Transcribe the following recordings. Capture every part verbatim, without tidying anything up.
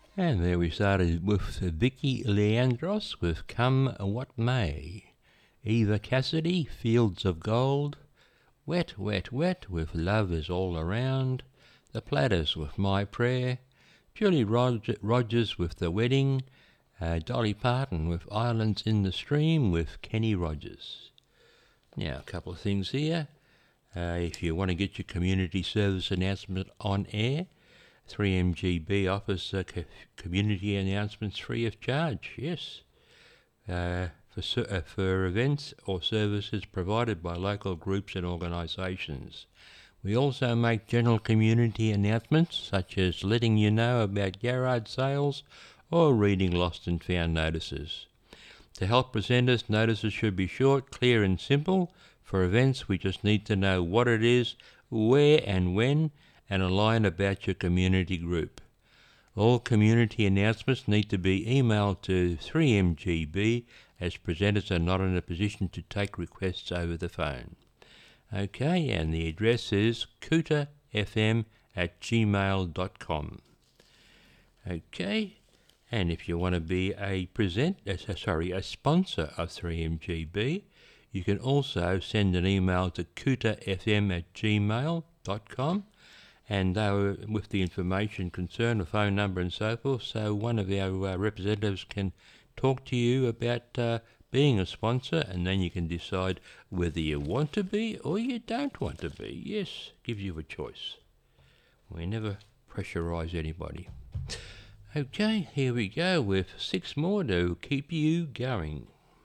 And there we started with Vicky Leandros with Come What May. Eva Cassidy, Fields of Gold. Wet, Wet, Wet with Love Is All Around. The Platters with My Prayer. Julie Rog- Rogers with The Wedding. Uh, Dolly Parton with Islands in the Stream with Kenny Rogers. Now, a couple of things here. Uh, if you want to get your community service announcement on air, three M G B offers uh, co- community announcements free of charge, yes, uh, for, uh, for events or services provided by local groups and organisations. We also make general community announcements, such as letting you know about garage sales or reading lost and found notices. To help presenters, notices should be short, clear and simple. For events, we just need to know what it is, where and when, and a line about your community group. All community announcements need to be emailed to three M G B, as presenters are not in a position to take requests over the phone. Okay, and the address is cooterfm at gmail dot com. Okay, and if you want to be a present, uh, sorry, a sponsor of three M G B, you can also send an email to cooterfm at gmail dot com, and uh, with the information concerned, a phone number and so forth, so one of our uh, representatives can talk to you about uh, being a sponsor, and then you can decide whether you want to be or you don't want to be. Yes, gives you a choice. We never pressurise anybody. Okay, here we go with six more to keep you going.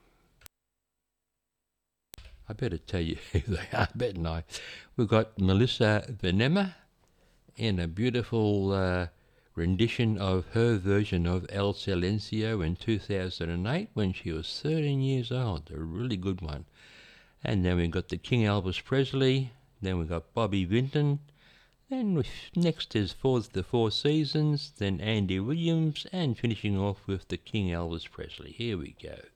I better tell you who they are, better I? We've got Melissa Venema in a beautiful uh, rendition of her version of El Silencio in two thousand eight when she was thirteen years old. A really good one. And then we've got the King Elvis Presley. Then we've got Bobby Vinton. Then next is Fourth the Four Seasons. Then Andy Williams. And finishing off with the King Elvis Presley. Here we go.